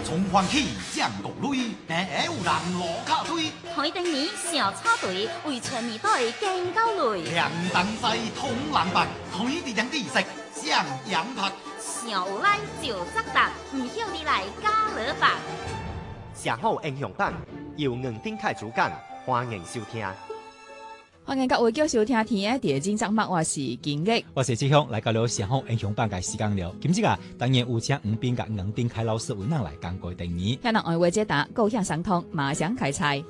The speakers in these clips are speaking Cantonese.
從環起將國壘，但有人落卡推。 海定年小草隊為全年隊更高壘。 兩等西通藍白，海地人地食相養拍。 小來就責達，唔曉你來加勒白。 社好英雄版由吳丁凱主講，歡迎收聽。 歡迎各位繼續收聽天嘅第二節目，我是金玉， 我是志雄，來到了社好英雄版嘅時間了。今次啊，當然有請吳斌甲吳丁凱老師為咱來講過第二。 向人愛話解答，高向上通，馬上開賽。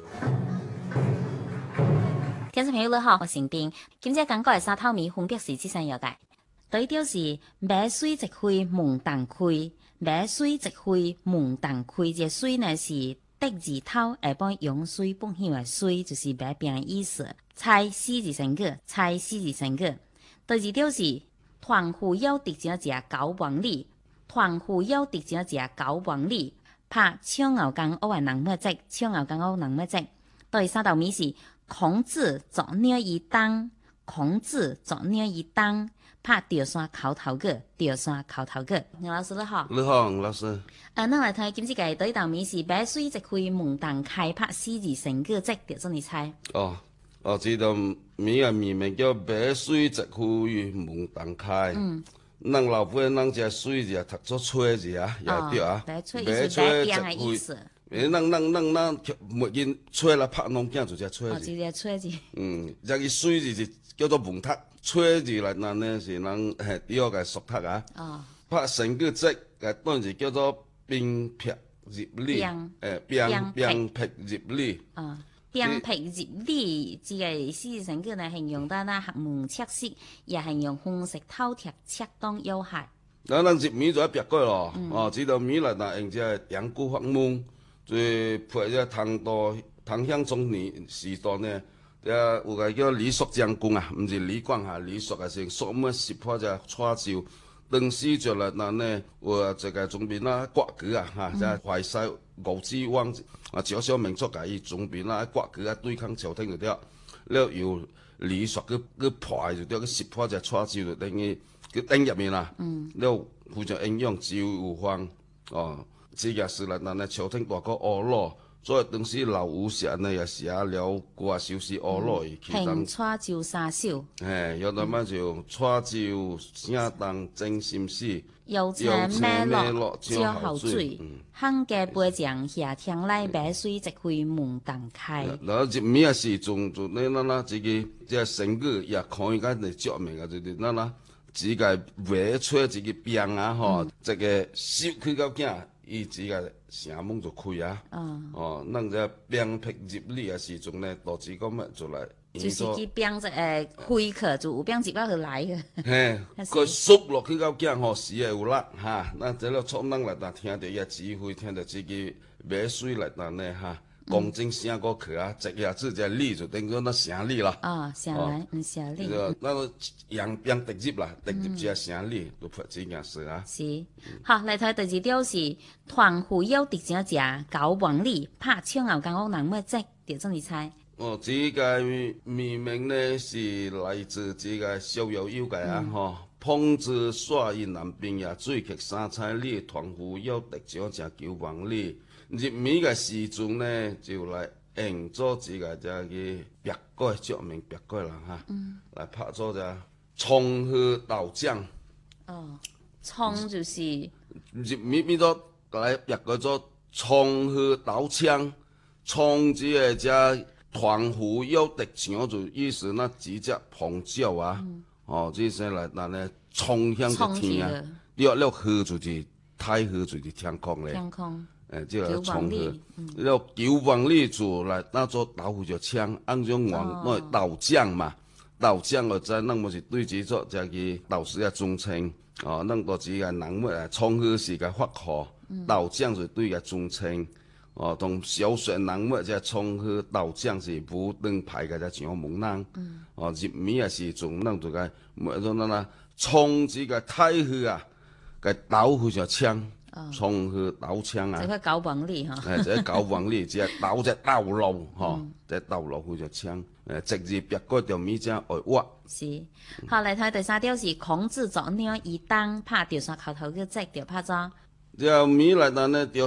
聽眾朋友你好，我是丁。今次講過嘅沙頭米分別是這三樣嘅，第一條是買水即開門當開，買水即開門當開，這水呢是得字頭下幫用水本鄉嘅水，就是買餅嘅意思。菜四字成個，菜四字成個。第二條是團戶有特徵食九王里，團戶有特徵食九王里，拍搶牛間屋嘅人乜隻，搶牛間屋人乜隻。第三道米是孔子作鳥一當，孔子作鳥一當，拍吊山口頭個，吊山口頭個。吳老師你好， 你好，吳老師。 咱來睇今次嘅第一道米是買水即開門當開，拍四字成個隻，就這你猜。 哦，知道米啊米名叫買水即開門當開。咱老輩咱只水就讀做吹字啊，也對啊。 買吹意思買餅嘅意思。 咱沒見吹啦，拍農囝就只吹字。 就只吹字。 只個水字是叫做門讀，吹字嚟嗱呢是咱係第二個屬讀啊。拍成個字嘅當時叫做冰劈入里，冰劈入里。 冰劈入里，這個四字成個呢形容得那學問測色，也形容紅色饕餮恰當有效。 咱入米就一別過咯，知道米嚟嗱用只陽谷發夢，最配只唐襄宗年時代呢，有個叫李朔將軍啊，唔是李廣啊，李朔啊是朔麼識破只蔡照。當時就嚟嗱呢，我這個總兵啦國舉啊，嚇，即係淮西吳志旺啊，少少民族嘅伊總兵啦國舉啊對抗朝廷就對，了由李朔去破就對，去識破只蔡照就等於佢頂入面啦，了非常英勇趙有芳這個是嚟嗱呢朝廷大哥惡羅。所以當時老武俠呢也寫了歌首詩惡羅而其中。蔡照三首。有啲乜就蔡照寫當真心詩。有請咩落照後水，肯嘅背將下聽來買水即開門當開。然後入面嘅時仲呢自己即係成個也可以講嚟著名嘅就是自己買出自己餅啊這個燒開到驚。伊自己城門就開啊！咱只餅劈入里嘅時陣呢，導致講乜就來。就是佢餅只開去就有餅入到去來嘅。佢縮落去到驚時有力嚇，咱這了從咱來但聽到伊指揮，聽到自己買水來但呢嚇。講真聲個去啊，這個字就里就等於那城里啦。城來城里。那個陽餅直接啦，直接只城里都拍這件事啊。是，好嚟睇第二條是團戶有特徵食九王里，拍搶牛間屋人乜隻，就這你猜。這個命名呢是來自這個逍遙遊嘅啊，碰子耍於南邊也追劇三彩里，團戶有特徵食九王里。入米嘅時陣呢，就來用做這個隻嘅白果，著名白果啦嚇，來拍做隻蔥和豆漿。蔥就是入米變咗來白果做蔥和豆漿，蔥子嘅隻團戶有特徴就意思那幾隻紅椒啊，這些來但呢蔥香就甜啊，了河就是太河就是天空咧。即個蔥去，了九王里做來當做豆腐就搶，按種黃那豆漿嘛，豆漿我知，咱冇是對住做就係豆豉嘅中稱，咱個只個人乜蔥去是個發殼，豆漿就對個中稱，同小說人乜只蔥去豆漿是不等排嘅只上門人，入面嘅時仲咱就個乜種啦，蔥子個太去啊，個豆腐就搶。蔥去豆漿啊！這個九王里嚇，這九王里只豆只豆露嚇，這豆露佢就搶，直接別個條米只愛挖。是，好嚟睇第三條是孔子作鳥一當，拍掉山口頭嘅隻條拍咗。條米嚟但呢條山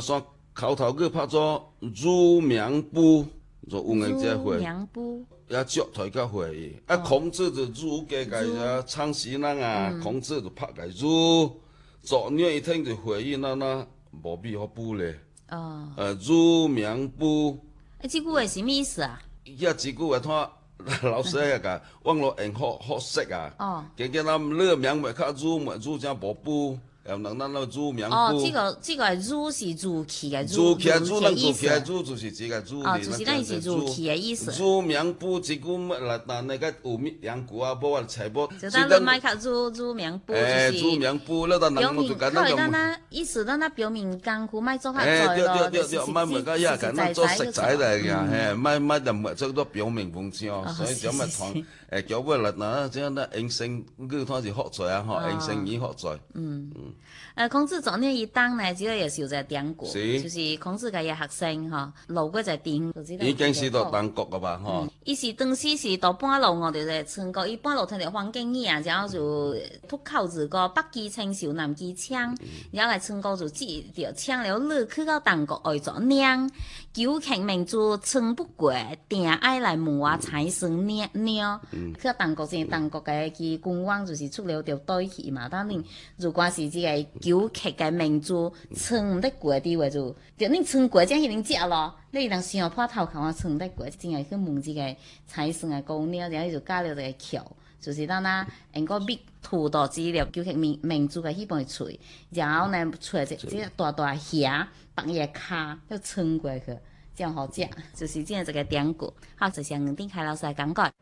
口頭語拍做儒明部，就有人這會。 儒明部。 也足台較會議，孔子就儒家個창시人啊，孔子就拍個儒，昨日一聽就會議那無必好補咧。儒明部。 這句話什麼意思啊？ 這句話睇老師那個網絡用好識啊。今日咱儒明咪較儒咪儒正無補。要能咱那儒明部。 這個儒是儒氣嘅儒氣儒嘅意思。 儒就是這個儒。 就是咱是儒氣嘅意思。 儒明部這句乜嗱那個有兩句啊，無啊財無。 就咱你買較儒明部就是。 儒明部，那咱能就簡單咁。 咱意思咱表面功夫賣做較濟咯。 對，賣物個嘢簡單做食材嚟嘅，賣就唔係做到表面文章，所以就咪傳叫尾嚟嗱，即係那應聲語通是學在啊，嗬，應聲語學在。 孔子昨日一當呢，主要也是有在典故，就是孔子嘅學生哈，路過在典， 已經是到當國個吧，嗬。 伊是當時是到半路，我哋在村過，伊半路聽到黃景義啊，然後就脫口而過北擊青州，南擊羌，然後來村過就記着羌了路去到當國愛做娘，九卿明珠稱不過，定愛來問我財生娘，去到當國先，當國嘅佢君王就是出了條對去嘛，當然如果是這個九卿嘅明珠稱唔得過啲話就你稱過這樣已經食咯。你能想破頭殼我稱得過，真係去問這個財生嘅姑娘，然後就加了這個橋，就是當那用個蜜塗到資料，九卿明珠嘅迄本喙，然後呢出來這大大蝦白葉卡要稱過去，這樣好食，就是這樣這個典故。好，就是黃定凱老師來講過。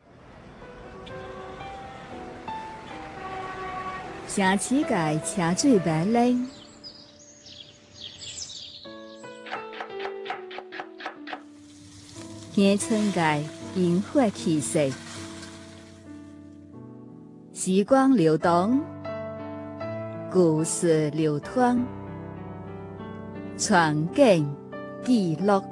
城市界車水馬龍，鄉村界煙火氣息，時光流動，故事流淌，傳景記錄。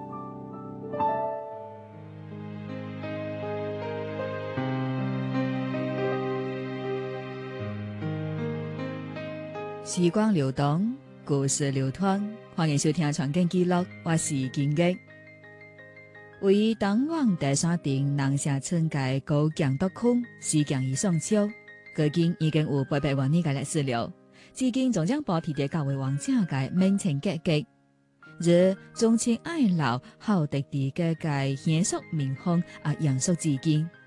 時光流動，故事流淌，歡迎收聽《傳景記錄》，我是金吉。位於東港第三鎮南社村界高強獨區西強以上橋，距今已經有800多年嘅歷史了。至今仲將保持在較為完整嘅民情結構，如忠情愛老、好特地嘅嘅嚴肅民風啊，嚴肅至今。